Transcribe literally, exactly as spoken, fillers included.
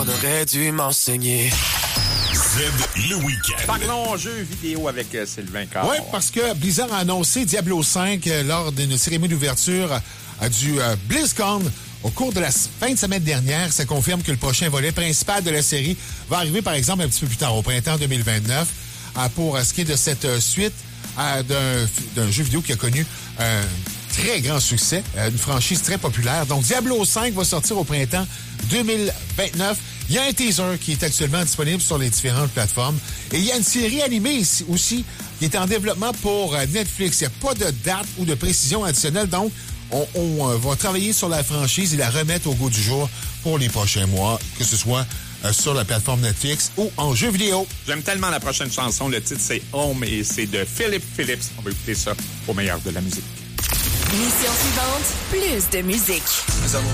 aurait dû m'enseigner. Z, le week-end. Parlons jeux vidéo avec euh, Sylvain Caron. Oui, parce que Blizzard a annoncé Diablo cinq euh, lors d'une cérémonie d'ouverture euh, du euh, BlizzCon. Au cours de la fin de semaine dernière, ça confirme que le prochain volet principal de la série va arriver, par exemple, un petit peu plus tard, au printemps deux mille vingt-neuf, euh, pour euh, ce qui est de cette euh, suite euh, d'un, d'un jeu vidéo qui a connu un euh, très grand succès, euh, une franchise très populaire. Donc, Diablo cinq va sortir au printemps deux mille vingt-neuf. Il y a un teaser qui est actuellement disponible sur les différentes plateformes. Et il y a une série animée ici aussi qui est en développement pour euh, Netflix. Il n'y a pas de date ou de précision additionnelle. Donc, on, on euh, va travailler sur la franchise et la remettre au goût du jour pour les prochains mois, que ce soit euh, sur la plateforme Netflix ou en jeu vidéo. J'aime tellement la prochaine chanson. Le titre, c'est Home et c'est de Philip Phillips. On va écouter ça au meilleur de la musique. Mission suivante, plus de musique. Mes amours.